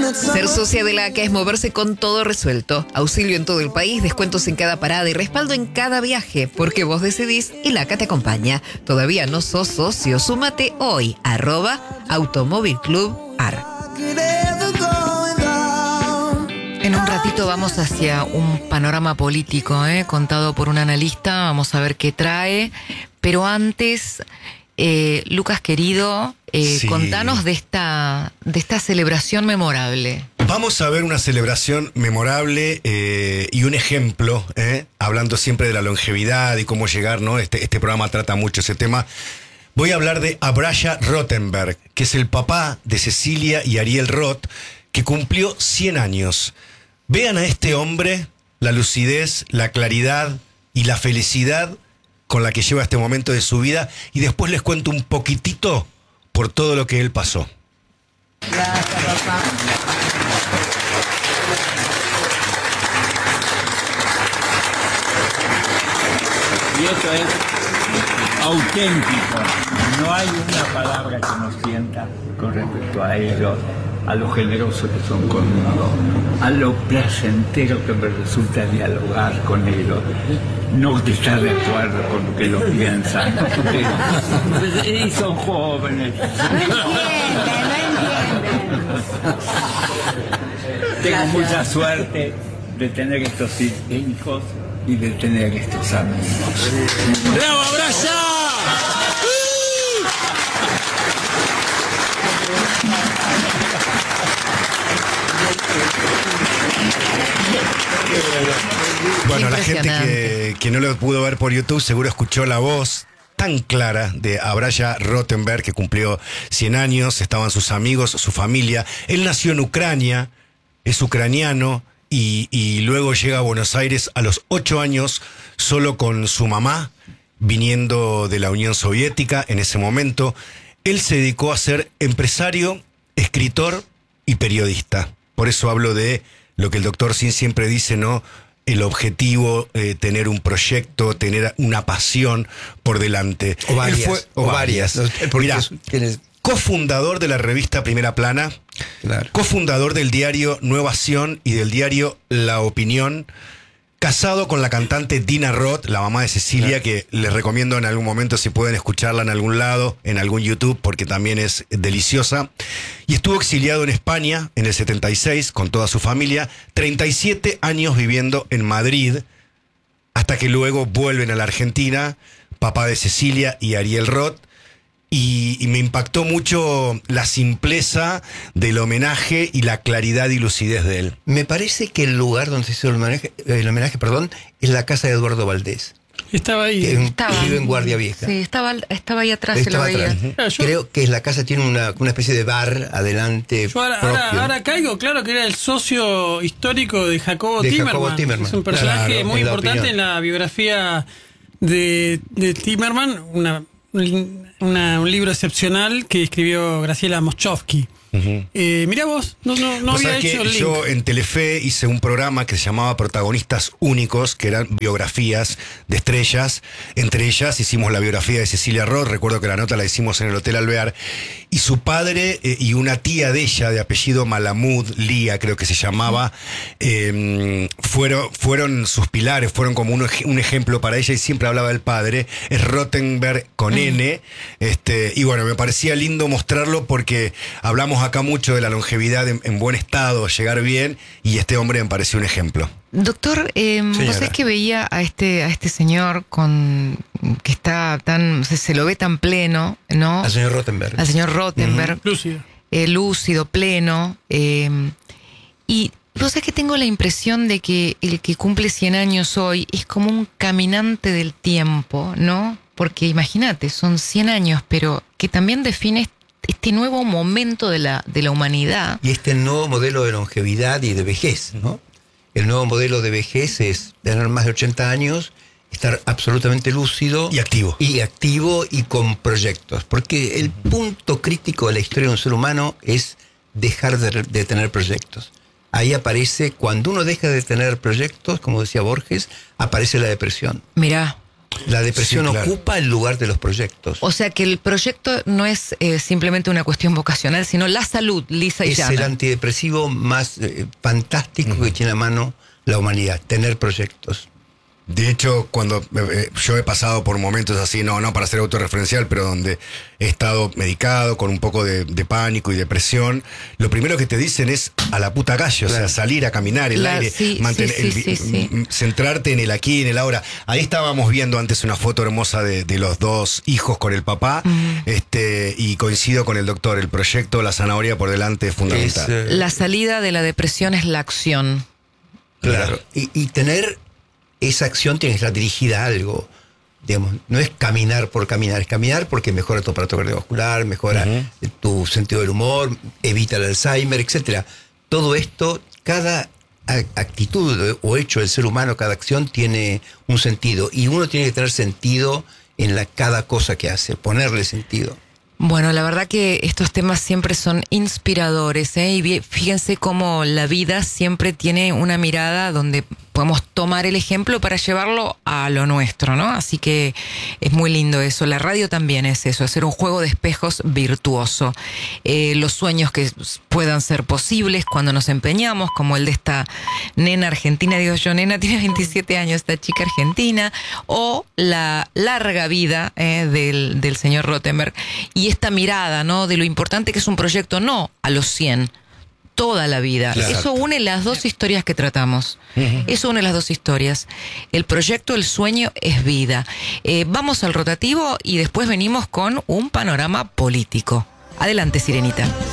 Ser socia de la ACA es moverse con todo resuelto. Auxilio en todo el país, descuentos en cada parada y respaldo en cada viaje. Porque vos decidís y la ACA te acompaña. ¿Todavía no sos socio? Súmate hoy. @Automóvilclub.ar. En un ratito vamos hacia un panorama político, contado por un analista. Vamos a ver qué trae. Pero antes, Lucas querido, Sí. contanos de esta celebración memorable. Vamos a ver una celebración memorable y un ejemplo, hablando siempre de la longevidad y cómo llegar, ¿no? Este programa trata mucho ese tema. Voy a hablar de Abraya Rothenberg, que es el papá de Cecilia y Ariel Roth, que cumplió 100 años. Vean a este hombre, la lucidez, la claridad y la felicidad con la que lleva este momento de su vida, y después les cuento un poquitito por todo lo que él pasó. Gracias, papá. Y esto es auténtico. No hay una palabra que nos sienta con respecto a ellos, a lo generosos que son conmigo, a lo placentero que me resulta dialogar con ellos. No estar de acuerdo con lo que ellos piensan. Y son jóvenes. No entienden. Tengo mucha suerte de tener estos hijos y de tener estos amigos. ¡Bravo, Abraya! Bueno, la gente que no lo pudo ver por YouTube seguro escuchó la voz tan clara de Abraya Rothenberg, que cumplió 100 años, estaban sus amigos, su familia. Él nació en Ucrania, es ucraniano, y luego llega a Buenos Aires a los 8 años, solo con su mamá, viniendo de la Unión Soviética en ese momento. Él se dedicó a ser empresario, escritor y periodista. Por eso hablo de lo que el doctor Sin siempre dice, ¿no? El objetivo, tener un proyecto, tener una pasión por delante. O varias. Él fue, o varias. Mirá, cofundador de la revista Primera Plana, Claro. cofundador del diario Nueva Acción y del diario La Opinión, casado con la cantante Dina Roth, la mamá de Cecilia, que les recomiendo en algún momento si pueden escucharla en algún lado, en algún YouTube, porque también es deliciosa. Y estuvo exiliado en España en el 76 con toda su familia, 37 años viviendo en Madrid, hasta que luego vuelven a la Argentina, papá de Cecilia y Ariel Roth. Y me impactó mucho la simpleza del homenaje y la claridad y lucidez de él. Me parece que el lugar donde se hizo el homenaje, es la casa de Eduardo Valdés. Estaba ahí. Que vive en Guardia Vieja. Sí, estaba ahí atrás, Estaba se lo veía. atrás. Creo que la casa tiene una especie de bar adelante. Yo ahora caigo, claro que era el socio histórico de Jacobo Timerman. Es un personaje muy importante en la biografía de Timerman, un libro excepcional que escribió Graciela Moschowski. Mirá vos, no había hecho el link. Yo en Telefe hice un programa que se llamaba Protagonistas Únicos, que eran biografías de estrellas. Entre ellas hicimos la biografía de Cecilia Roth. Recuerdo que la nota la hicimos en el Hotel Alvear. Y su padre y una tía de ella, de apellido Malamud, Lía creo que se llamaba, fueron sus pilares, fueron como un ejemplo para ella, y siempre hablaba del padre. Es Rothenberg con N. Y bueno, me parecía lindo mostrarlo porque hablamos acá mucho de la longevidad en buen estado, llegar bien, y este hombre me pareció un ejemplo. Doctor, vos sabés que veía a este señor que está se lo ve tan pleno, ¿no? Al señor Rothenberg. Al señor Rothenberg. Lúcido. Lúcido, pleno. Y vos sabés que tengo la impresión de que el que cumple 100 años hoy es como un caminante del tiempo, ¿no? Porque imagínate, son 100 años, pero que también define este nuevo momento de la humanidad. Y este nuevo modelo de longevidad y de vejez, ¿no? El nuevo modelo de vejez es tener más de 80 años, estar absolutamente lúcido. Y activo. Y con proyectos. Porque el punto crítico de la historia de un ser humano es dejar de tener proyectos. Ahí aparece, cuando uno deja de tener proyectos, como decía Borges, aparece la depresión. Mirá. La depresión ocupa el lugar de los proyectos. O sea que el proyecto no es simplemente una cuestión vocacional, sino la salud, lisa y llana. Es el antidepresivo más fantástico que tiene a mano la humanidad, tener proyectos. De hecho, cuando yo he pasado por momentos así, no para ser autorreferencial, pero donde he estado medicado con un poco de pánico y depresión, lo primero que te dicen es a la puta calle, o sea, salir a caminar el aire, centrarte en el aquí, en el ahora. Ahí estábamos viendo antes una foto hermosa de los dos hijos con el papá, y coincido con el doctor, el proyecto La Zanahoria por delante es fundamental. La salida de la depresión es la acción. Claro. Y tener esa acción tiene que estar dirigida a algo. Digamos, no es caminar por caminar, es caminar porque mejora tu aparato cardiovascular, mejora tu sentido del humor, evita el Alzheimer, etcétera. Todo esto, cada actitud o hecho del ser humano, cada acción tiene un sentido. Y uno tiene que tener sentido en cada cosa que hace, ponerle sentido. Bueno, la verdad que estos temas siempre son inspiradores, y fíjense cómo la vida siempre tiene una mirada donde podemos tomar el ejemplo para llevarlo a lo nuestro, ¿no? Así que es muy lindo eso. La radio también es eso, hacer un juego de espejos virtuoso. Los sueños que puedan ser posibles cuando nos empeñamos, como el de esta nena argentina, digo yo, nena, tiene 27 años, esta chica argentina, o la larga vida del señor Rothenberg, y esta mirada, ¿no?, de lo importante que es un proyecto, no a los 100, toda la vida. Claro. Eso une las dos historias que tratamos. Eso une las dos historias. El proyecto, el sueño es vida. Vamos al rotativo y después venimos con un panorama político. Adelante, Sirenita.